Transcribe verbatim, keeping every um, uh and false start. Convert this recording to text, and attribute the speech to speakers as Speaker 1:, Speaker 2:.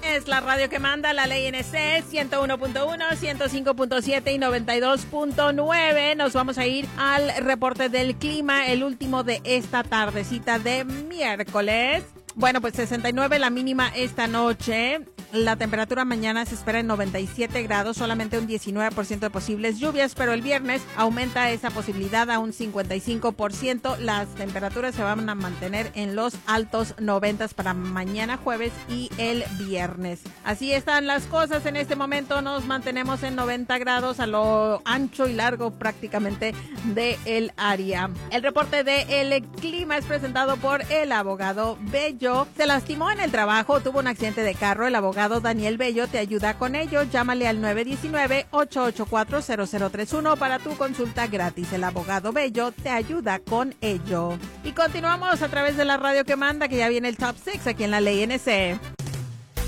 Speaker 1: Es la radio que manda, la ley N C, ciento uno punto uno, ciento cinco punto siete y noventa y dos punto nueve. Nos vamos a ir al reporte del clima, el último de esta tardecita de miércoles. Bueno, pues sesenta y nueve la mínima esta noche. La temperatura mañana se espera en noventa y siete grados, solamente un diecinueve por ciento de posibles lluvias, pero el viernes aumenta esa posibilidad a un cincuenta y cinco por ciento. Las temperaturas se van a mantener en los altos noventas para mañana jueves y el viernes. Así están las cosas en este momento. Nos mantenemos en noventa grados a lo ancho y largo prácticamente del área. El reporte del clima es presentado por el abogado Bello. Se lastimó en el trabajo, tuvo un accidente de carro. El abogado Daniel Bello te ayuda con ello. Llámale al nueve uno nueve, ocho ocho cuatro, cero cero tres uno para tu consulta gratis. El abogado Bello te ayuda con ello. Y continuamos a través de la radio que manda, que ya viene el Top seis aquí en la ley N C.